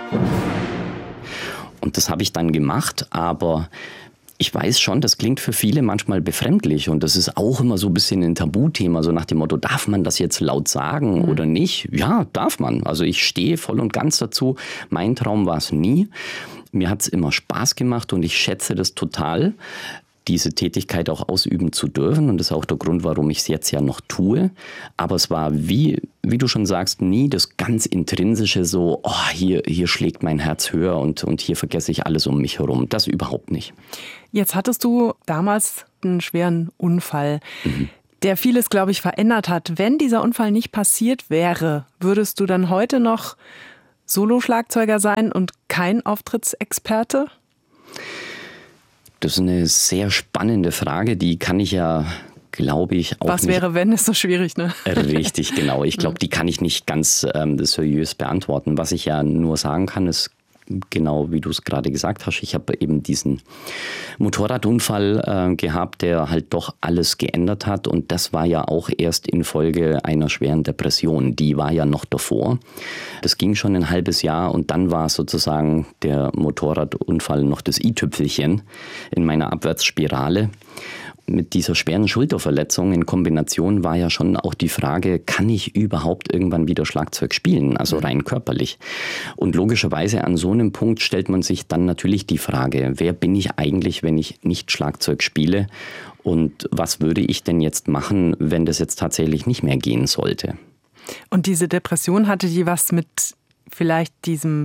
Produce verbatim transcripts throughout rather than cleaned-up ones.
Und das habe ich dann gemacht, aber ich weiß schon, das klingt für viele manchmal befremdlich und das ist auch immer so ein bisschen ein Tabuthema, so nach dem Motto, darf man das jetzt laut sagen oder nicht? Ja, darf man. Also ich stehe voll und ganz dazu. Mein Traum war es nie. Mir hat es immer Spaß gemacht und ich schätze das total, diese Tätigkeit auch ausüben zu dürfen. Und das ist auch der Grund, warum ich es jetzt ja noch tue. Aber es war, wie, wie du schon sagst, nie das ganz Intrinsische so, oh, hier, hier schlägt mein Herz höher und, und hier vergesse ich alles um mich herum. Das überhaupt nicht. Jetzt hattest du damals einen schweren Unfall, mhm. der vieles, glaube ich, verändert hat. Wenn dieser Unfall nicht passiert wäre, würdest du dann heute noch Solo-Schlagzeuger sein und kein Auftrittsexperte? Das ist eine sehr spannende Frage, die kann ich ja, glaube ich, auch Was nicht... Was wäre, wenn, ist so schwierig, ne? Richtig, genau. Ich glaube, die kann ich nicht ganz ähm, seriös beantworten. Was ich ja nur sagen kann, ist, genau wie du es gerade gesagt hast, ich habe eben diesen Motorradunfall äh, gehabt, der halt doch alles geändert hat und das war ja auch erst infolge einer schweren Depression, die war ja noch davor. Das ging schon ein halbes Jahr und dann war sozusagen der Motorradunfall noch das i-Tüpfelchen in meiner Abwärtsspirale. Mit dieser schweren Schulterverletzung in Kombination war ja schon auch die Frage, kann ich überhaupt irgendwann wieder Schlagzeug spielen, also rein körperlich? Und logischerweise an so einem Punkt stellt man sich dann natürlich die Frage, wer bin ich eigentlich, wenn ich nicht Schlagzeug spiele? Und was würde ich denn jetzt machen, wenn das jetzt tatsächlich nicht mehr gehen sollte? Und diese Depression, hatte die was mit vielleicht diesem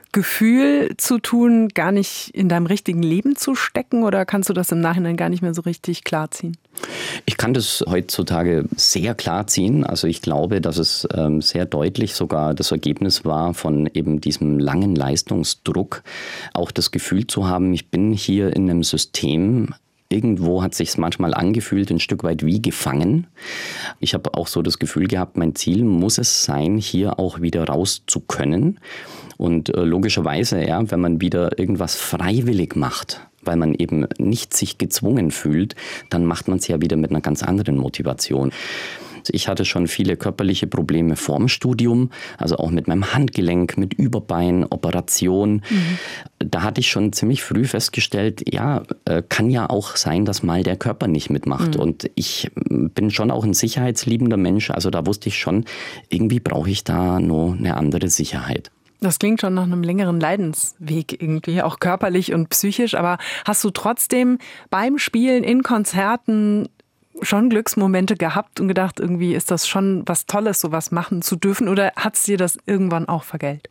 Gefühl zu tun, gar nicht in deinem richtigen Leben zu stecken oder kannst du das im Nachhinein gar nicht mehr so richtig klarziehen? Ich kann das heutzutage sehr klar ziehen. Also ich glaube, dass es ähm, sehr deutlich sogar das Ergebnis war von eben diesem langen Leistungsdruck, auch das Gefühl zu haben, ich bin hier in einem System. Irgendwo hat sich es manchmal angefühlt, ein Stück weit wie gefangen. Ich habe auch so das Gefühl gehabt, mein Ziel muss es sein, hier auch wieder raus zu können. Und äh, logischerweise, ja, wenn man wieder irgendwas freiwillig macht, weil man eben nicht sich gezwungen fühlt, dann macht man es ja wieder mit einer ganz anderen Motivation. Ich hatte schon viele körperliche Probleme vorm Studium, also auch mit meinem Handgelenk, mit Überbein, Operation. Mhm. Da hatte ich schon ziemlich früh festgestellt, ja, kann ja auch sein, dass mal der Körper nicht mitmacht. Mhm. Und ich bin schon auch ein sicherheitsliebender Mensch, also da wusste ich schon, irgendwie brauche ich da nur eine andere Sicherheit. Das klingt schon nach einem längeren Leidensweg irgendwie, auch körperlich und psychisch. Aber hast du trotzdem beim Spielen in Konzerten schon Glücksmomente gehabt und gedacht, irgendwie ist das schon was Tolles, sowas machen zu dürfen? Oder hat es dir das irgendwann auch vergällt?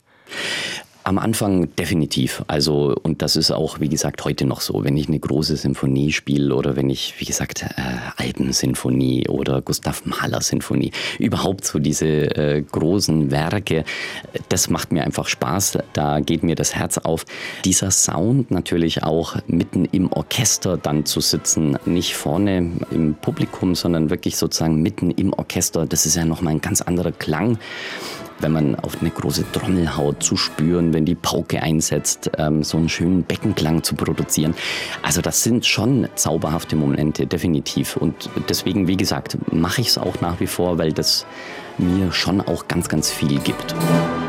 Am Anfang definitiv. Also, und das ist auch, wie gesagt, heute noch so. Wenn ich eine große Symphonie spiele oder wenn ich, wie gesagt, äh, Alpensinfonie oder Gustav Mahler Sinfonie, überhaupt so diese äh, großen Werke, das macht mir einfach Spaß. Da geht mir das Herz auf. Dieser Sound natürlich auch mitten im Orchester dann zu sitzen, nicht vorne im Publikum, sondern wirklich sozusagen mitten im Orchester. Das ist ja nochmal ein ganz anderer Klang. Wenn man auf eine große Trommel haut, zu spüren, wenn die Pauke einsetzt, ähm, so einen schönen Beckenklang zu produzieren. Also das sind schon zauberhafte Momente, definitiv. Und deswegen, wie gesagt, mache ich es auch nach wie vor, weil das mir schon auch ganz, ganz viel gibt.